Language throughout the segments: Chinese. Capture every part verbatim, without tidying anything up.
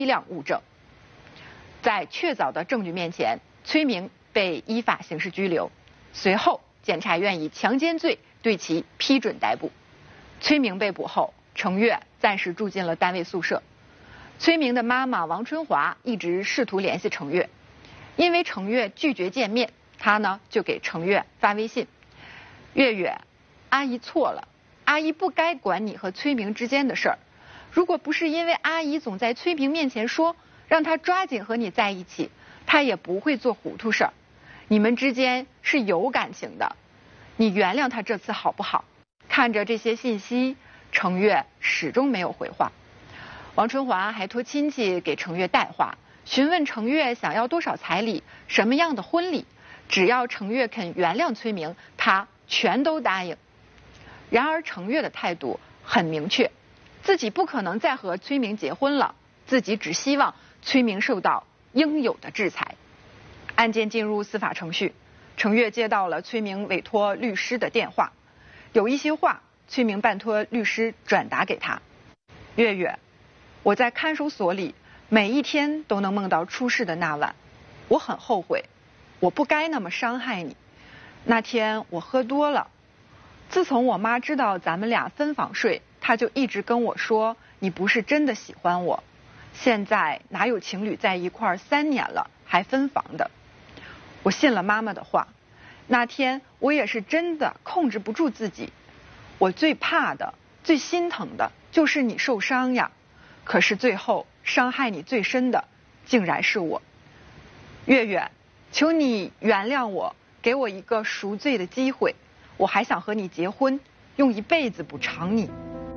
批量物证。在确凿的证据面前，崔明被依法刑事拘留。随后，检察院以强奸罪对其批准逮捕。崔明被捕后，程月暂时住进了单位宿舍。崔明的妈妈王春华一直试图联系程月，因为程月拒绝见面，他呢就给程月发微信：“月月，阿姨错了，阿姨不该管你和崔明之间的事儿。如果不是因为阿姨总在崔明面前说让他抓紧和你在一起，他也不会做糊涂事儿。你们之间是有感情的，你原谅他这次好不好？”看着这些信息，程月始终没有回话。王春华还托亲戚给程月带话，询问程月想要多少彩礼，什么样的婚礼，只要程月肯原谅崔明，他全都答应。然而程月的态度很明确，自己不可能再和崔明结婚了，自己只希望崔明受到应有的制裁。案件进入司法程序，程月接到了崔明委托律师的电话，有一些话崔明拜托律师转达给他：“月月，我在看守所里每一天都能梦到出事的那晚，我很后悔，我不该那么伤害你。那天我喝多了，自从我妈知道咱们俩分房睡，她就一直跟我说你不是真的喜欢我。现在哪有情侣在一块儿三年了还分房的？我信了妈妈的话，那天我也是真的控制不住自己。我最怕的、最心疼的就是你受伤呀。可是最后伤害你最深的，竟然是我。月月，求你原谅我，给我一个赎罪的机会，我还想和你结婚，用一辈子补偿你。”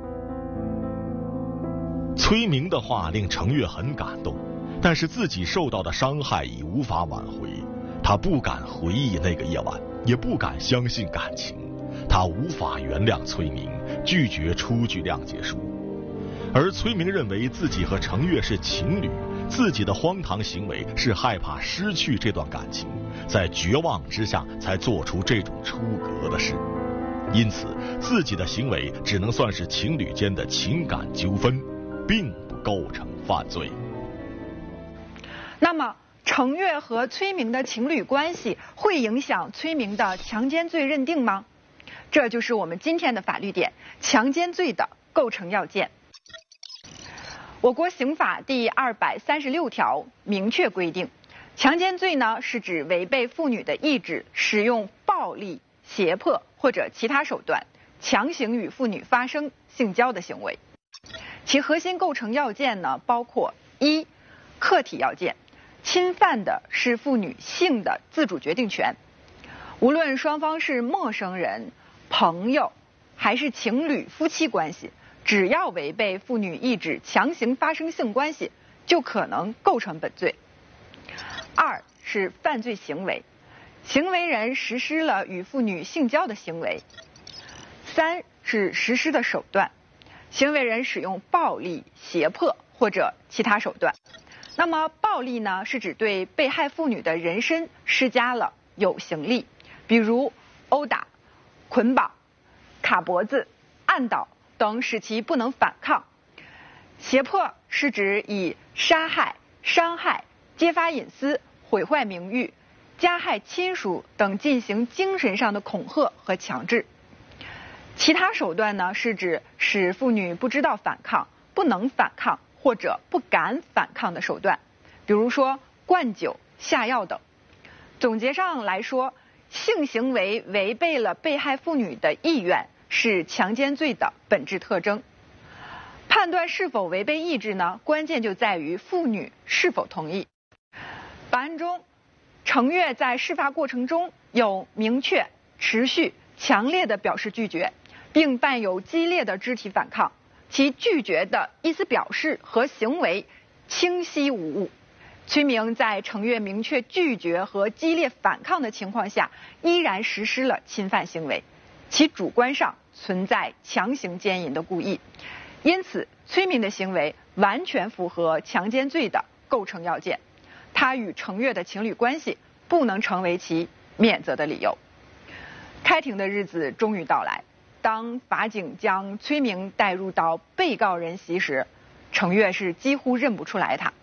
崔明的话令程月很感动，但是自己受到的伤害已无法挽回。他不敢回忆那个夜晚，也不敢相信感情，他无法原谅崔明，拒绝出具谅解书。而崔明认为自己和程月是情侣，自己的荒唐行为是害怕失去这段感情，在绝望之下才做出这种出格的事。因此自己的行为只能算是情侣间的情感纠纷，并不构成犯罪。 那么程月和崔明的情侣关系会影响崔明的强奸罪认定吗？这就是我们今天的法律点：强奸罪的构成要件。我国刑法第二百三十六条明确规定，强奸罪呢是指违背妇女的意志，使用暴力、胁迫或者其他手段强行与妇女发生性交的行为。其核心构成要件呢包括：一、客体要件，侵犯的是妇女性的自主决定权，无论双方是陌生人、朋友还是情侣、夫妻关系，只要违背妇女意志强行发生性关系，就可能构成本罪。二是犯罪行为，行为人实施了与妇女性交的行为。三是实施的手段，行为人使用暴力、胁迫或者其他手段。那么暴力呢，是指对被害妇女的人身施加了有形力，比如殴打、捆绑、卡脖子、按倒等，使其不能反抗。胁迫是指以杀害、伤害、揭发隐私、毁坏名誉、加害亲属等进行精神上的恐吓和强制。其他手段呢，是指使妇女不知道反抗、不能反抗或者不敢反抗的手段，比如说灌酒、下药等。总结上来说，性行为违背了被害妇女的意愿，是强奸罪的本质特征。判断是否违背意志呢，关键就在于妇女是否同意。本案中，程月在事发过程中有明确、持续、强烈的表示拒绝，并伴有激烈的肢体反抗，其拒绝的意思表示和行为清晰无误。崔明在程月明确拒绝和激烈反抗的情况下，依然实施了侵犯行为，其主观上存在强行奸淫的故意，因此崔明的行为完全符合强奸罪的构成要件，他与程月的情侣关系不能成为其免责的理由。开庭的日子终于到来，当法警将崔明带入到被告人席时，程月是几乎认不出来他。